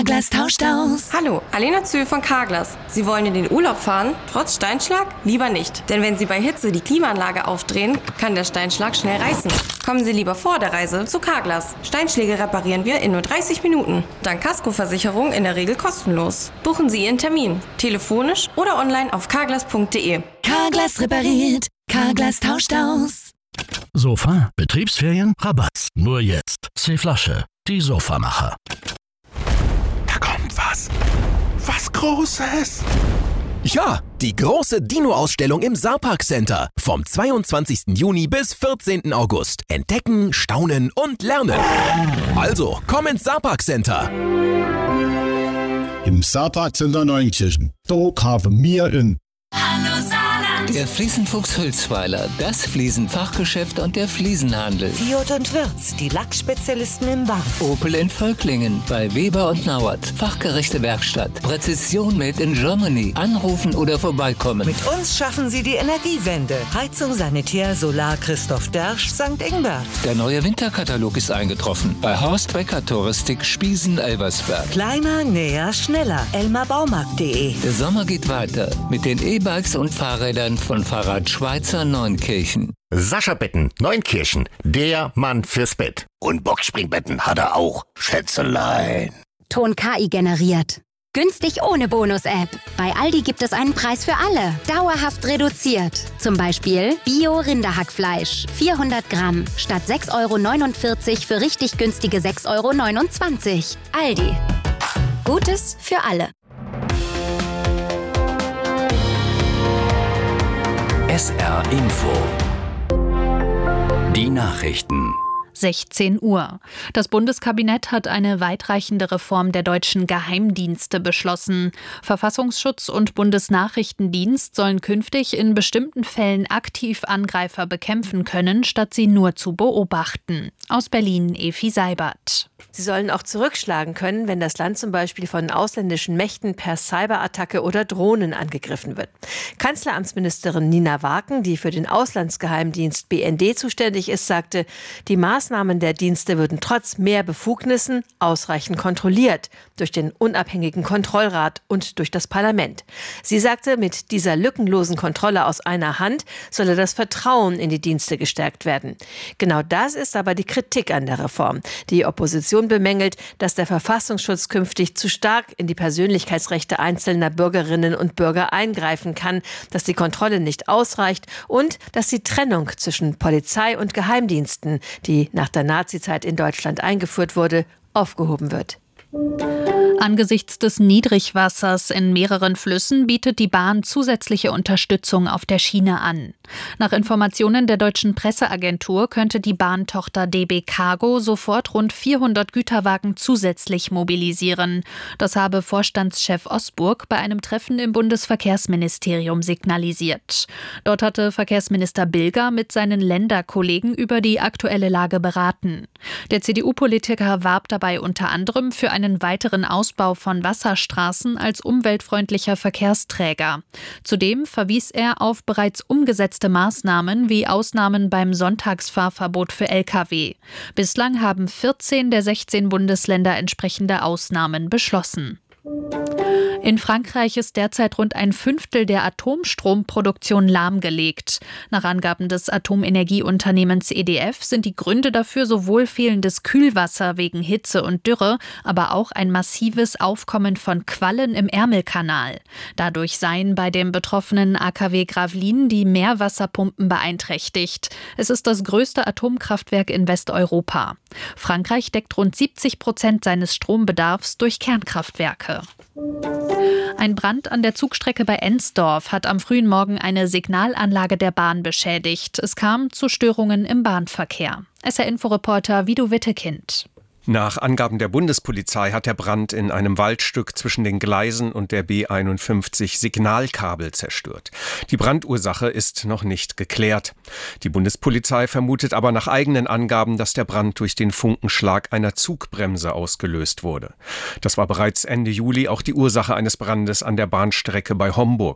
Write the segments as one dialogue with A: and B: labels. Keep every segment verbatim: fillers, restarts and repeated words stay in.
A: Carglass tauscht aus.
B: Hallo, Alena Zöhl von Carglass. Sie wollen in den Urlaub fahren, trotz Steinschlag? Lieber nicht. Denn wenn Sie bei Hitze die Klimaanlage aufdrehen, kann der Steinschlag schnell reißen. Kommen Sie lieber vor der Reise zu Carglass. Steinschläge reparieren wir in nur dreißig Minuten. Dank Kaskoversicherung in der Regel kostenlos. Buchen Sie Ihren Termin. Telefonisch oder online auf carglass punkt de.
A: Carglass repariert. Carglass tauscht aus.
C: Sofa, Betriebsferien, Rabatt. Nur jetzt. C-Flasche, die Sofamacher.
D: Da kommt was. Was Großes.
E: Ja, die große Dino-Ausstellung im Saarpark Center. Vom zweiundzwanzigsten Juni bis vierzehnten August. Entdecken, staunen und lernen. Also, komm ins Saarpark Center.
F: Im Saarpark Center Neunkirchen. Da kaufen wir in.
A: Hallo Saarland.
G: Der Fliesenfuchs Hülsweiler, das Fliesenfachgeschäft und der Fliesenhandel.
H: Fiat und Wirz, die Lackspezialisten im Bau.
G: Opel in Völklingen, bei Weber und Nauert. Fachgerechte Werkstatt. Präzision made in Germany. Anrufen oder vorbeikommen.
H: Mit uns schaffen Sie die Energiewende. Heizung, Sanitär, Solar, Christoph Dersch, Sankt Ingbert.
G: Der neue Winterkatalog ist eingetroffen. Bei Horst Becker Touristik Spiesen-Elversberg.
H: Kleiner, näher, schneller. elmar baumarkt punkt de.
G: Der Sommer geht weiter mit den E-Bikes und Fahrrädern von Fahrrad Schweizer Neunkirchen.
I: Sascha Betten, Neunkirchen, der Mann fürs Bett. Und Boxspringbetten hat er auch, Schätzelein.
J: Ton K I generiert. Günstig ohne Bonus-App. Bei Aldi gibt es einen Preis für alle. Dauerhaft reduziert. Zum Beispiel Bio-Rinderhackfleisch. vierhundert Gramm. Statt sechs Euro neunundvierzig für richtig günstige sechs Euro neunundzwanzig. Aldi. Gutes für alle.
K: S R Info. Die Nachrichten.
L: sechzehn Uhr. Das Bundeskabinett hat eine weitreichende Reform der deutschen Geheimdienste beschlossen. Verfassungsschutz und Bundesnachrichtendienst sollen künftig in bestimmten Fällen aktiv Angreifer bekämpfen können, statt sie nur zu beobachten. Aus Berlin Efi Seibert.
M: Sie sollen auch zurückschlagen können, wenn das Land zum Beispiel von ausländischen Mächten per Cyberattacke oder Drohnen angegriffen wird. Kanzleramtsministerin Nina Waken, die für den Auslandsgeheimdienst B N D zuständig ist, sagte, die Maßnahmen der Dienste würden trotz mehr Befugnissen ausreichend kontrolliert durch den unabhängigen Kontrollrat und durch das Parlament. Sie sagte, mit dieser lückenlosen Kontrolle aus einer Hand solle das Vertrauen in die Dienste gestärkt werden. Genau das ist aber die Kritik an der Reform. Die Opposition bemängelt, dass der Verfassungsschutz künftig zu stark in die Persönlichkeitsrechte einzelner Bürgerinnen und Bürger eingreifen kann, dass die Kontrolle nicht ausreicht und dass die Trennung zwischen Polizei und Geheimdiensten, die nach der Nazizeit in Deutschland eingeführt wurde, aufgehoben wird.
L: Angesichts des Niedrigwassers in mehreren Flüssen bietet die Bahn zusätzliche Unterstützung auf der Schiene an. Nach Informationen der deutschen Presseagentur könnte die Bahntochter D B Cargo sofort rund vierhundert Güterwagen zusätzlich mobilisieren. Das habe Vorstandschef Osburg bei einem Treffen im Bundesverkehrsministerium signalisiert. Dort hatte Verkehrsminister Bilger mit seinen Länderkollegen über die aktuelle Lage beraten. Der C D U-Politiker warb dabei unter anderem für einen weiteren Ausbau von Wasserstraßen als umweltfreundlicher Verkehrsträger. Zudem verwies er auf bereits umgesetzte Maßnahmen wie Ausnahmen beim Sonntagsfahrverbot für L K W. Bislang haben vierzehn der sechzehn Bundesländer entsprechende Ausnahmen beschlossen. In Frankreich ist derzeit rund ein Fünftel der Atomstromproduktion lahmgelegt. Nach Angaben des Atomenergieunternehmens E D F sind die Gründe dafür sowohl fehlendes Kühlwasser wegen Hitze und Dürre, aber auch ein massives Aufkommen von Quallen im Ärmelkanal. Dadurch seien bei dem betroffenen A K W Gravelines die Meerwasserpumpen beeinträchtigt. Es ist das größte Atomkraftwerk in Westeuropa. Frankreich deckt rund siebzig Prozent seines Strombedarfs durch Kernkraftwerke. Ein Brand an der Zugstrecke bei Ensdorf hat am frühen Morgen eine Signalanlage der Bahn beschädigt. Es kam zu Störungen im Bahnverkehr. S R-Info-Reporter Vido Wittekind.
N: Nach Angaben der Bundespolizei hat der Brand in einem Waldstück zwischen den Gleisen und der B einundfünfzig Signalkabel zerstört. Die Brandursache ist noch nicht geklärt. Die Bundespolizei vermutet aber nach eigenen Angaben, dass der Brand durch den Funkenschlag einer Zugbremse ausgelöst wurde. Das war bereits Ende Juli auch die Ursache eines Brandes an der Bahnstrecke bei Homburg.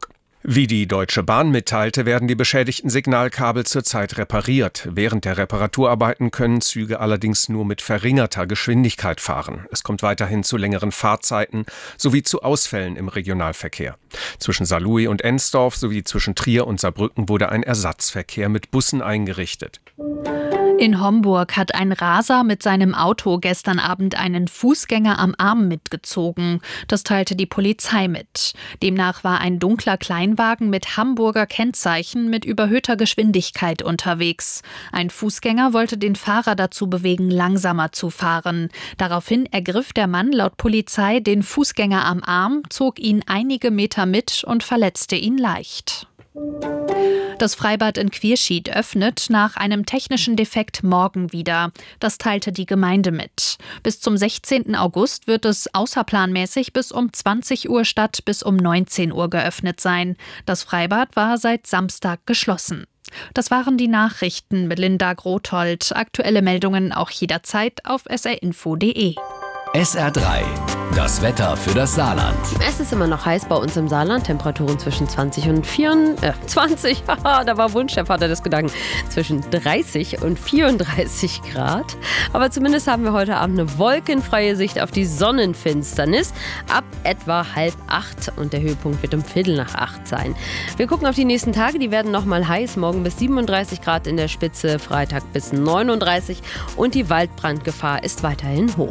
N: Wie die Deutsche Bahn mitteilte, werden die beschädigten Signalkabel zurzeit repariert. Während der Reparaturarbeiten können Züge allerdings nur mit verringerter Geschwindigkeit fahren. Es kommt weiterhin zu längeren Fahrzeiten sowie zu Ausfällen im Regionalverkehr. Zwischen Saarlouis und Ensdorf sowie zwischen Trier und Saarbrücken wurde ein Ersatzverkehr mit Bussen eingerichtet.
L: In Homburg hat ein Raser mit seinem Auto gestern Abend einen Fußgänger am Arm mitgezogen. Das teilte die Polizei mit. Demnach war ein dunkler Kleinwagen mit Hamburger Kennzeichen mit überhöhter Geschwindigkeit unterwegs. Ein Fußgänger wollte den Fahrer dazu bewegen, langsamer zu fahren. Daraufhin ergriff der Mann laut Polizei den Fußgänger am Arm, zog ihn einige Meter mit und verletzte ihn leicht. Das Freibad in Quierschied öffnet nach einem technischen Defekt morgen wieder. Das teilte die Gemeinde mit. Bis zum sechzehnten August wird es außerplanmäßig bis um zwanzig Uhr statt bis um neunzehn Uhr geöffnet sein. Das Freibad war seit Samstag geschlossen. Das waren die Nachrichten mit Linda Grothold. Aktuelle Meldungen auch jederzeit auf s r info punkt d e.
K: S R drei, das Wetter für das Saarland.
O: Es ist immer noch heiß bei uns im Saarland. Temperaturen zwischen zwanzig und vierundzwanzig. Haha, da war Wunsch, der Vater des Gedanken. Zwischen dreißig und vierunddreißig Grad. Aber zumindest haben wir heute Abend eine wolkenfreie Sicht auf die Sonnenfinsternis. Ab etwa halb acht. Und der Höhepunkt wird um Viertel nach acht sein. Wir gucken auf die nächsten Tage. Die werden nochmal heiß. Morgen bis siebenunddreißig Grad in der Spitze. Freitag bis neununddreißig. Und die Waldbrandgefahr ist weiterhin hoch.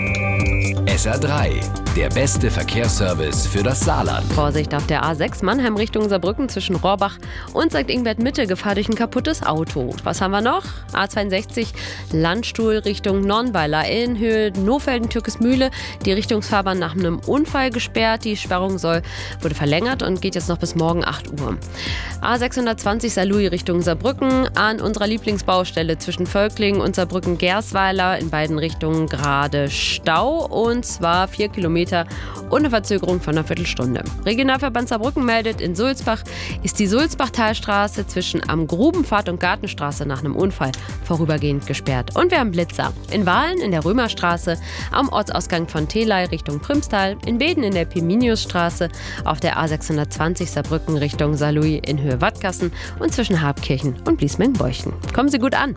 K: S R drei, der beste Verkehrsservice für das Saarland.
O: Vorsicht auf der A sechs Mannheim Richtung Saarbrücken zwischen Rohrbach und Sankt Ingbert Mitte, Gefahr durch ein kaputtes Auto. Was haben wir noch? A zweiundsechzig Landstuhl Richtung Nonnweiler in Höhe Nohfelden-Türkesmühle. Die Richtungsfahrbahn nach einem Unfall gesperrt. Die Sperrung soll, wurde verlängert und geht jetzt noch bis morgen acht Uhr. A sechshundertzwanzig Saarlouis Richtung Saarbrücken an unserer Lieblingsbaustelle zwischen Völklingen und Saarbrücken-Gersweiler in beiden Richtungen gerade Stau. Und zwar vier Kilometer und eine Verzögerung von einer Viertelstunde. Regionalverband Saarbrücken meldet, in Sulzbach ist die Sulzbach-Talstraße zwischen am Grubenpfad und Gartenstraße nach einem Unfall vorübergehend gesperrt. Und wir haben Blitzer. In Wahlen in der Römerstraße, am Ortsausgang von Telei Richtung Prümstal, in Beden in der Piminiusstraße, auf der A sechshundertzwanzig Saarbrücken Richtung Saarlouis in Höhe Wattgassen und zwischen Habkirchen und Bliesmengen-Beuchen. Kommen Sie gut an.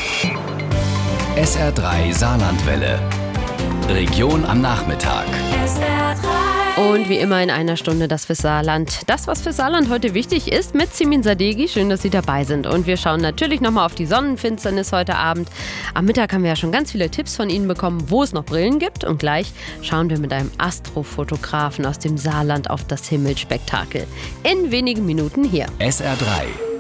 K: S R drei Saarlandwelle. Region am Nachmittag.
O: Und wie immer in einer Stunde das für Saarland. Das, was für Saarland heute wichtig ist, mit Simin Sadeghi. Schön, dass Sie dabei sind. Und wir schauen natürlich nochmal auf die Sonnenfinsternis heute Abend. Am Mittag haben wir ja schon ganz viele Tipps von Ihnen bekommen, wo es noch Brillen gibt. Und gleich schauen wir mit einem Astrofotografen aus dem Saarland auf das Himmelsspektakel. In wenigen Minuten hier.
K: S R drei.